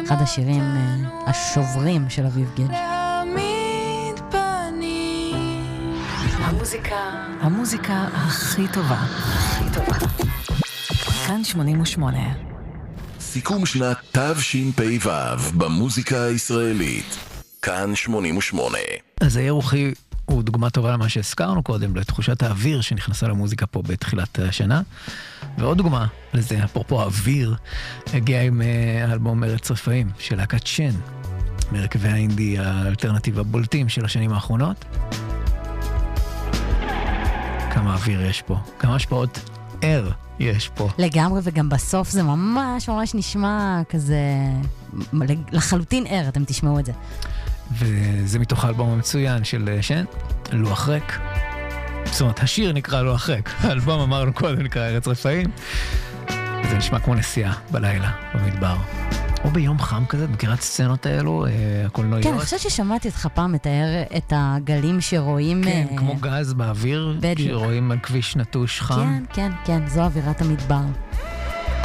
אחד השירים השוברים של אביב גד. המוזיקה הכי טובה. כאן 88. סיכום שנת תשפ"ו במוזיקה הישראלית. כאן 88. אז הירוחי הוא דוגמה טובה למה שהזכרנו קודם, לתחושת האוויר שנכנסה למוזיקה פה בתחילת השנה. ועוד דוגמה לזה, אפרופו האוויר, הגיע עם האלבום ארץ רפאים של להקת שן, מרכבי האינדי האלטרנטיב הבולטים של השנים האחרונות. כמה אוויר יש פה, כמה השפעות ער יש פה. לגמרי, וגם בסוף זה ממש ממש נשמע כזה לחלוטין ער, אתם תשמעו את זה. וזה מתוך האלבום המצוין של שן, לוח ריק. זאת אומרת, השיר נקרא לוח ריק, האלבום אמרנו קודם נקרא ארץ רפאים. זה נשמע כמו נסיעה בלילה, במדבר. או ביום חם כזה, מכירת סצנות האלו, הקולנועיות. כן, אני חושבת ששמעתי אותך פעם מתאר את הגלים שרואים... כן, כמו גז באוויר, שרואים על כביש נטוש חם. כן, כן, כן, זו אווירת המדבר.